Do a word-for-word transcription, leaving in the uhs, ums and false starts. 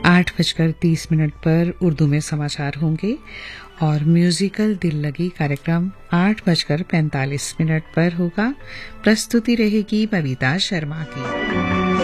आठ बजकर तीस मिनट पर उर्दू में समाचार होंगे और म्यूजिकल दिल लगी कार्यक्रम आठ बजकर पैंतालीस मिनट पर होगा। प्रस्तुति रहेगी बबीता शर्मा की।